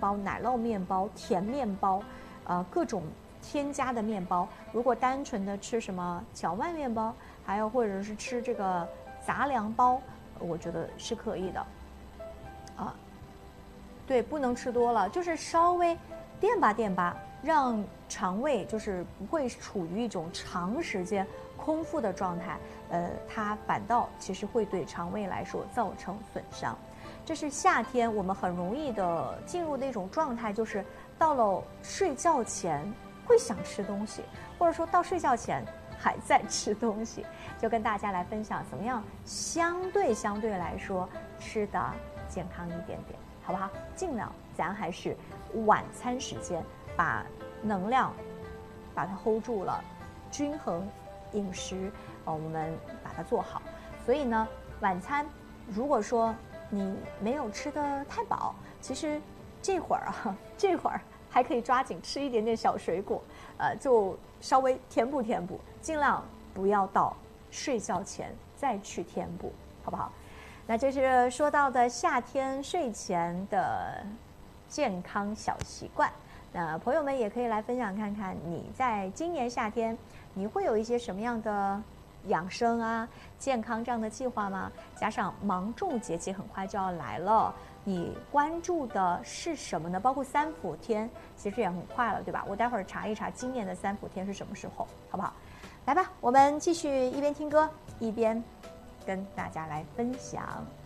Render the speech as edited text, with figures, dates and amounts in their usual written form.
包、奶酪面包、甜面包，各种添加的面包。如果单纯的吃什么荞麦面包，还有或者是吃这个杂粮包，我觉得是可以的。对，不能吃多了，就是稍微垫吧垫吧，让肠胃就是不会处于一种长时间空腹的状态，它反倒其实会对肠胃来说造成损伤。这是夏天我们很容易的进入的一种状态，就是到了睡觉前会想吃东西，或者说到睡觉前还在吃东西，就跟大家来分享怎么样相对来说吃的健康一点点，好不好？尽量咱还是晚餐时间把能量把它 hold 住了，均衡饮食，我们把它做好。所以呢，晚餐如果说你没有吃得太饱，其实这会儿还可以抓紧吃一点点小水果，就稍微填补，尽量不要到睡觉前再去填补，好不好？那这是说到的夏天睡前的健康小习惯。那朋友们也可以来分享看看，你在今年夏天你会有一些什么样的养生啊、健康这样的计划吗？加上芒种节气很快就要来了，你关注的是什么呢？包括三伏天，其实也很快了，对吧？我待会儿查一查今年的三伏天是什么时候，好不好？来吧，我们继续一边听歌一边跟大家来分享。